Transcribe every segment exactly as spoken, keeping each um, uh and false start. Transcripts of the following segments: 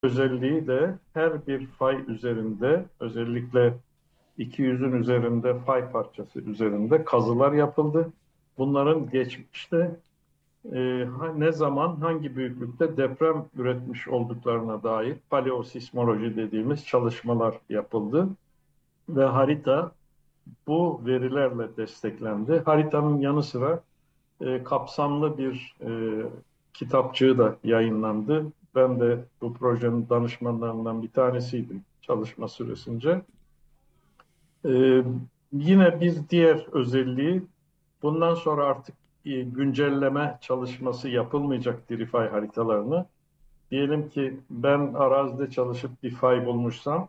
özelliği de her bir fay üzerinde, özellikle iki yüzün üzerinde fay parçası üzerinde kazılar yapıldı. Bunların geçmişte e, ne zaman, hangi büyüklükte deprem üretmiş olduklarına dair paleosismoloji dediğimiz çalışmalar yapıldı. Ve harita bu verilerle desteklendi. Haritanın yanı sıra e, kapsamlı bir e, kitapçığı da yayınlandı. Ben de bu projenin danışmanlarından bir tanesiydim çalışma süresince. E, Yine bir diğer özelliği, bundan sonra artık e, güncelleme çalışması yapılmayacak diri fay haritalarını. Diyelim ki ben arazide çalışıp bir fay bulmuşsam,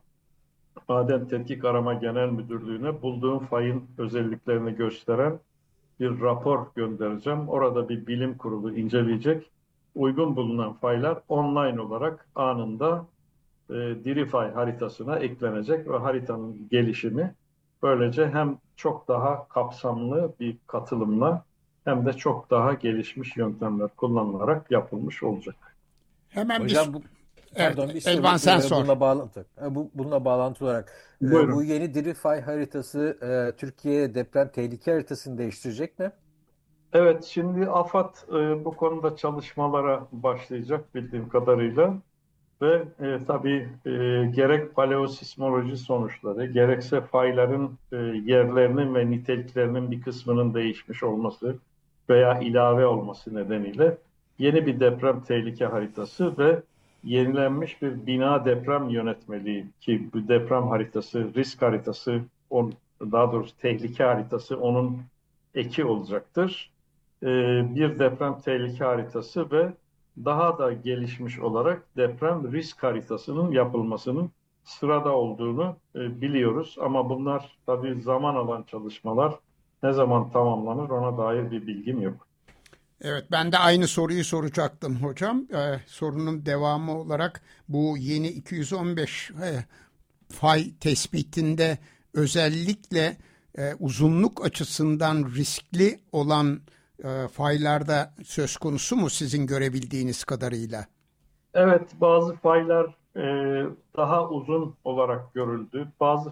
Maden Tetkik Arama Genel Müdürlüğü'ne bulduğum fayın özelliklerini gösteren bir rapor göndereceğim. Orada bir bilim kurulu inceleyecek. Uygun bulunan faylar online olarak anında e, diri fay haritasına eklenecek ve haritanın gelişimi böylece hem çok daha kapsamlı bir katılımla hem de çok daha gelişmiş yöntemler kullanılarak yapılmış olacak. Hemen bir Hocam bu evet, pardon bir Elvan soru sen e, sor. bununla bağlantı. E, Bu bununla bağlantılı olarak e, bu Buyurun. yeni diri fay haritası e, Türkiye deprem tehlike haritasını değiştirecek mi? Evet, şimdi AFAD e, bu konuda çalışmalara başlayacak bildiğim kadarıyla. Ve e, tabii e, gerek paleosismoloji sonuçları, gerekse fayların e, yerlerinin ve niteliklerinin bir kısmının değişmiş olması veya ilave olması nedeniyle yeni bir deprem tehlike haritası ve yenilenmiş bir bina deprem yönetmeliği, ki bu deprem haritası, risk haritası, on, daha doğrusu tehlike haritası onun eki olacaktır. E, Bir deprem tehlike haritası ve daha da gelişmiş olarak deprem risk haritasının yapılmasının sırada olduğunu e, biliyoruz. Ama bunlar tabii zaman alan çalışmalar. Ne zaman tamamlanır ona dair bir bilgim yok. Evet, ben de aynı soruyu soracaktım hocam. Ee, sorunun devamı olarak bu yeni iki yüz on beş e, fay tespitinde özellikle e, uzunluk açısından riskli olan e, faylarda söz konusu mu sizin görebildiğiniz kadarıyla? Evet, bazı faylar e, daha uzun olarak görüldü. Bazı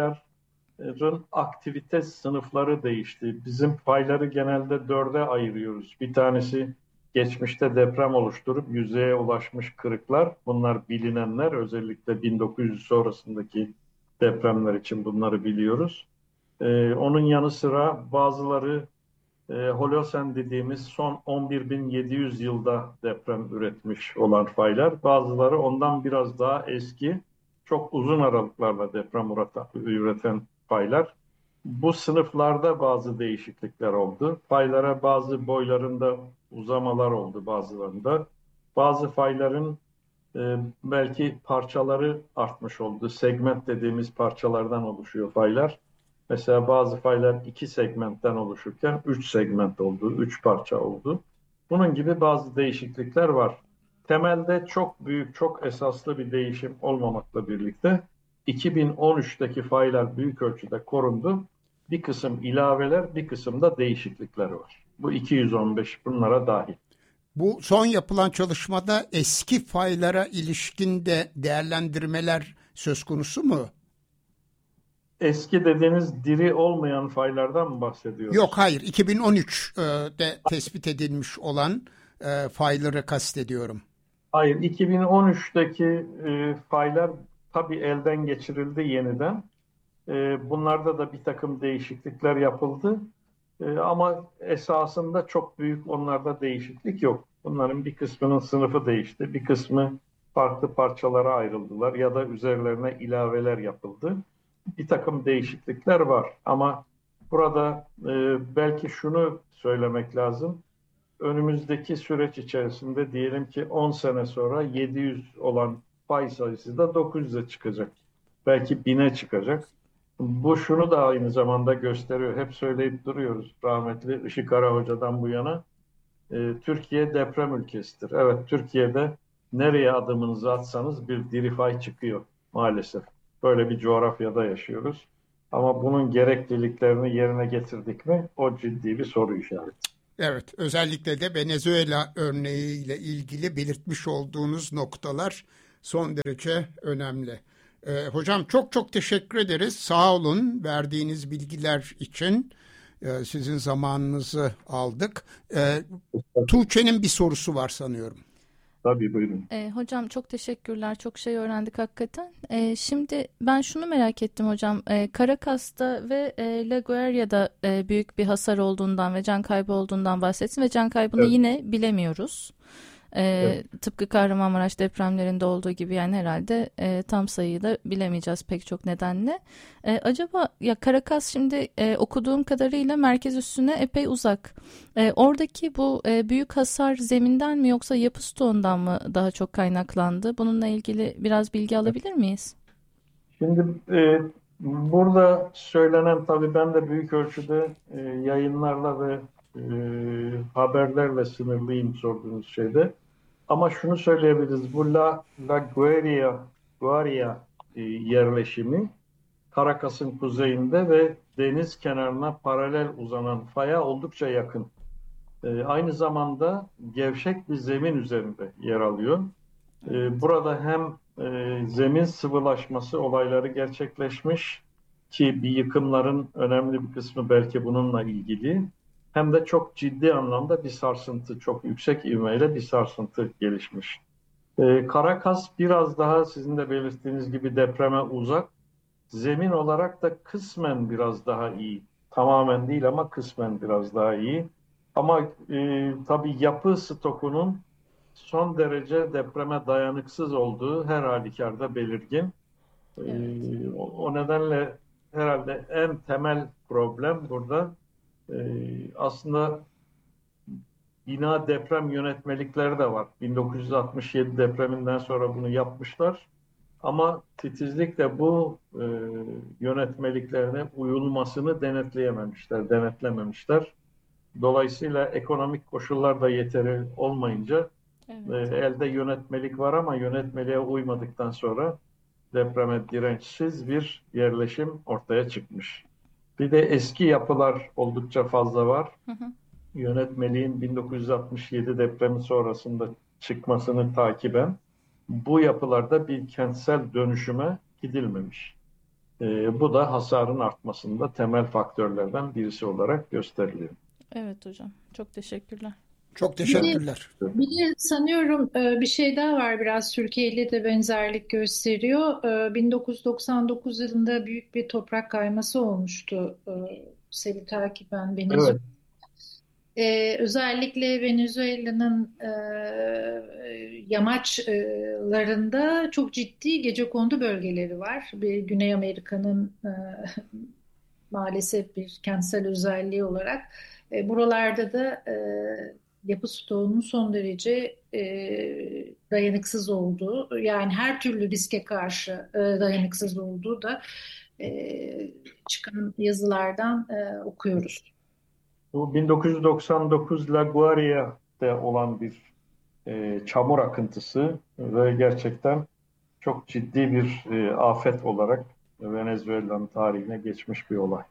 fayların aktivite sınıfları değişti. Bizim fayları genelde dörde ayırıyoruz. Bir tanesi geçmişte deprem oluşturup yüzeye ulaşmış kırıklar. Bunlar bilinenler, özellikle bin dokuz yüz sonrasındaki depremler için bunları biliyoruz. E, onun yanı sıra bazıları e, Holosen dediğimiz son on bir bin yedi yüz yılda deprem üretmiş olan faylar. Bazıları ondan biraz daha eski, çok uzun aralıklarla deprem üreten faylar. Bu sınıflarda bazı değişiklikler oldu. Faylara bazı boylarında uzamalar oldu bazılarında. Bazı fayların e, belki parçaları artmış oldu. Segment dediğimiz parçalardan oluşuyor faylar. Mesela bazı faylar iki segmentten oluşurken üç segment oldu, üç parça oldu. Bunun gibi bazı değişiklikler var. Temelde çok büyük, çok esaslı bir değişim olmamakla birlikte iki bin on üçteki faylar büyük ölçüde korundu. Bir kısım ilaveler, bir kısım da değişiklikler var. Bu iki yüz on beş bunlara dahil. Bu son yapılan çalışmada eski faylara ilişkin de değerlendirmeler söz konusu mu? Eski dediğiniz diri olmayan faylardan mı Yok, bahsediyoruz? hayır, iki bin on üçte tespit edilmiş olan e, fayları kastediyorum. Hayır, iki bin on üçteki e, faylar tabii elden geçirildi yeniden. E, bunlarda da bir takım değişiklikler yapıldı. E, ama esasında çok büyük onlarda değişiklik yok. Bunların bir kısmının sınıfı değişti, bir kısmı farklı parçalara ayrıldılar ya da üzerlerine ilaveler yapıldı. Bir takım değişiklikler var ama burada e, belki şunu söylemek lazım. Önümüzdeki süreç içerisinde diyelim ki on sene sonra yedi yüz olan pay sayısı da dokuz yüze çıkacak. Belki bine çıkacak. Bu şunu da aynı zamanda gösteriyor. Hep söyleyip duruyoruz rahmetli Işık Ara Hoca'dan bu yana. E, Türkiye deprem ülkesidir. Evet, Türkiye'de nereye adımınızı atsanız bir diri fay çıkıyor maalesef. Böyle bir coğrafyada yaşıyoruz. Ama bunun gerekliliklerini yerine getirdik mi? O ciddi bir soru işareti. Evet, özellikle de Venezuela örneğiyle ilgili belirtmiş olduğunuz noktalar son derece önemli. Ee, hocam çok çok teşekkür ederiz. Sağ olun verdiğiniz bilgiler için. Ee, sizin zamanınızı aldık. Ee, Tuğçe'nin bir sorusu var sanıyorum. Tabii, buyurun. E, hocam çok teşekkürler. Çok şey öğrendik hakikaten. E, şimdi ben şunu merak ettim hocam. E, Caracas'ta ve e, La Guairia'da e, büyük bir hasar olduğundan ve can kaybı olduğundan bahsetsin ve can kaybını Evet. yine bilemiyoruz. E, Evet. Tıpkı Kahramanmaraş depremlerinde olduğu gibi yani herhalde e, tam sayıyı da bilemeyeceğiz pek çok nedenle. E, acaba ya Caracas şimdi e, okuduğum kadarıyla merkez üssüne epey uzak. E, oradaki bu e, büyük hasar zeminden mi yoksa yapı stoğundan mı daha çok kaynaklandı? Bununla ilgili biraz bilgi alabilir miyiz? Şimdi e, burada söylenen, tabii ben de büyük ölçüde e, yayınlarla ve e, haberlerle sınırlıyım sorduğunuz şeyde. Ama şunu söyleyebiliriz. Bu La, La Guaria, Guaria e, yerleşimi Caracas'ın kuzeyinde ve deniz kenarına paralel uzanan faya oldukça yakın. E, aynı zamanda gevşek bir zemin üzerinde yer alıyor. E, burada hem e, zemin sıvılaşması olayları gerçekleşmiş ki bir yıkımların önemli bir kısmı belki bununla ilgili. Hem de çok ciddi anlamda bir sarsıntı, çok yüksek ivmeyle bir sarsıntı gelişmiş. E, Caracas biraz daha sizin de belirttiğiniz gibi depreme uzak. Zemin olarak da kısmen biraz daha iyi. Tamamen değil ama kısmen biraz daha iyi. Ama e, tabii yapı stokunun son derece depreme dayanıksız olduğu her halükarda belirgin. E, Evet. o, o nedenle herhalde en temel problem burada e, aslında bina deprem yönetmelikleri de var. bin dokuz yüz altmış yedi depreminden sonra bunu yapmışlar. Ama titizlikle bu e, yönetmeliklerine uyulmasını denetleyememişler, denetlememişler. Dolayısıyla ekonomik koşullar da yeteri olmayınca Evet. e, elde yönetmelik var ama yönetmeliğe uymadıktan sonra depreme dirençsiz bir yerleşim ortaya çıkmış. Bir de eski yapılar oldukça fazla var. Hı hı. Yönetmeliğin bin dokuz yüz altmış yedi depremi sonrasında çıkmasını takiben bu yapılarda bir kentsel dönüşüme gidilmemiş. E, bu da hasarın artmasında temel faktörlerden birisi olarak gösteriliyor. Evet hocam. Çok teşekkürler. Çok Bir de, teşekkürler. bir de sanıyorum e, bir şey daha var, biraz Türkiye ile de benzerlik gösteriyor. E, bin dokuz yüz doksan dokuz yılında büyük bir toprak kayması olmuştu. E, seni takiben Venezuela. Evet, Ee, özellikle Venezuela'nın e, yamaçlarında çok ciddi gecekondu bölgeleri var. Bir Güney Amerika'nın e, maalesef bir kentsel özelliği olarak. E, buralarda da e, yapı stoğunun son derece e, dayanıksız olduğu, yani her türlü riske karşı e, dayanıksız olduğu da e, çıkan yazılardan e, okuyoruz. bu bin dokuz yüz doksan dokuz La Guairia'da olan bir e, çamur akıntısı ve gerçekten çok ciddi bir e, afet olarak Venezuela'nın tarihine geçmiş bir olay.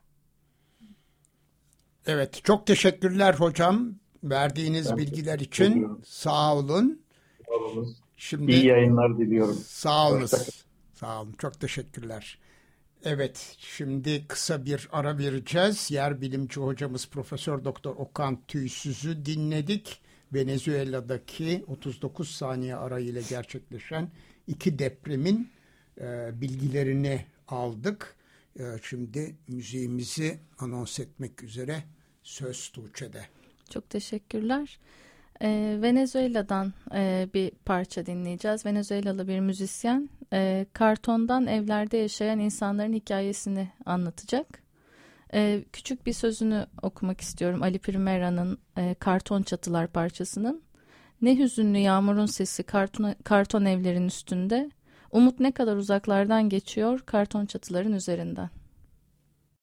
Evet, çok teşekkürler hocam verdiğiniz Ben bilgiler teşekkür için. ediyorum. Sağ olun. Sağ olunuz. İyi Şimdi yayınlar diliyorum. sağ olun. Hoşça kalın. Sağ olun. Çok teşekkürler. Evet, şimdi kısa bir ara vereceğiz. Yer bilimci hocamız Profesör Doktor Okan Tüysüz'ü dinledik. Venezuela'daki otuz dokuz saniye arayla gerçekleşen iki depremin e, bilgilerini aldık. E, şimdi müziğimizi anons etmek üzere söz Tuğçe'de. Çok teşekkürler. Ee, Venezuela'dan e, bir parça dinleyeceğiz. Venezuelalı bir müzisyen e, kartondan evlerde yaşayan insanların hikayesini anlatacak. E, küçük bir sözünü okumak istiyorum. Ali Primera'nın e, Karton Çatılar parçasının. Ne hüzünlü yağmurun sesi karton, karton evlerin üstünde. Umut ne kadar uzaklardan geçiyor karton çatıların üzerinden.